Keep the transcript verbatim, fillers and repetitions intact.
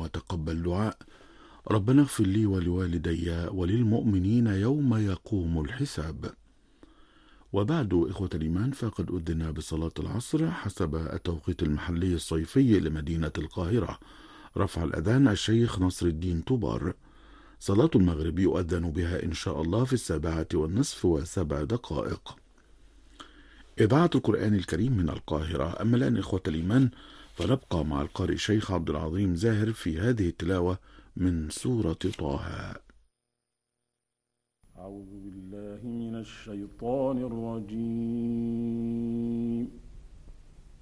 وتقبل دعاء. ربنا اغفر لي ولوالدي وللمؤمنين يوم يقوم الحساب. وبعد إخوة الإيمان، فقد أذن بصلاة العصر حسب التوقيت المحلي الصيفي لمدينة القاهرة. رفع الأذان الشيخ نصر الدين طوبار. صلاة المغرب يؤذن بها إن شاء الله في السابعة والنصف وسبع دقائق. إذاعة القرآن الكريم من القاهرة. أما الآن إخوة الإيمان، فنبقى مع القارئ الشيخ عبد العظيم زاهر في هذه التلاوة من سورة طه. أعوذ بالله من الشيطان الرجيم.